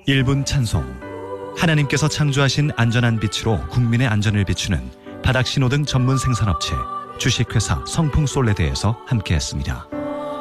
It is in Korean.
1분 찬송. 하나님께서 창조하신 안전한 빛으로 국민의 안전을 비추는 바닥신호등 전문 생산업체 주식회사 성풍솔레드에서 함께했습니다.